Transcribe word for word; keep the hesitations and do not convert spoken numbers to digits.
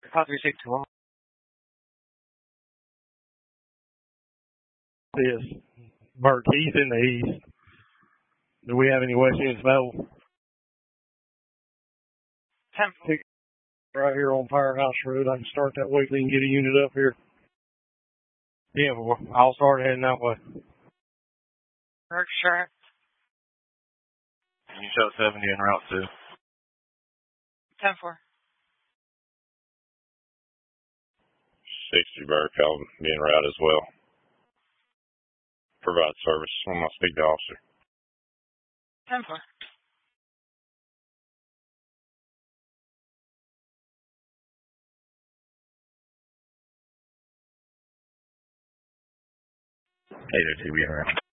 five three six two one. This Bert Keith in the east. Do we have any West units available? ten four. Right here on Firehouse Road. I can start that weekly and get a unit up here. Yeah, well, I'll start heading that way. Berkshire. Can you show seventy en route two? ten four. sixty Burke, I'll be en route as well. Provide service when I speak to officer. ten four. eight oh two, be en route.